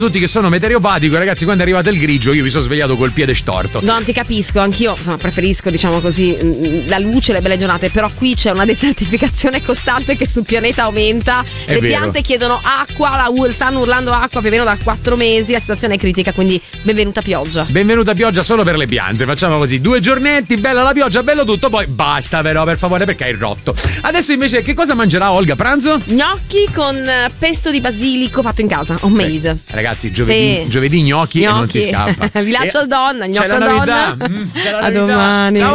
tutti che sono meteoropatico, ragazzi, quando è arrivato il grigio io mi sono svegliato col piede storto. No, ti capisco, anch'io insomma preferisco, diciamo così, la luce, le belle giornate, però qui c'è una desertificazione costante che sul pianeta aumenta. È le vero. piante chiedono acqua, stanno urlando acqua più o meno da 4 mesi, la situazione è critica, quindi benvenuta pioggia. Benvenuta pioggia solo per le piante, facciamo così, 2 giornetti, bella la pioggia, bello tutto, poi basta però per favore perché hai rotto. Adesso invece che cosa mangerà Olga a pranzo? Gnocchi con pesto di basilico fatto in casa, homemade. Ragazzi, giovedì gnocchi e non si scappa. Vi lascio al donna, gnocco c'è la al novità. donna. C'è la A novità. domani. Ciao.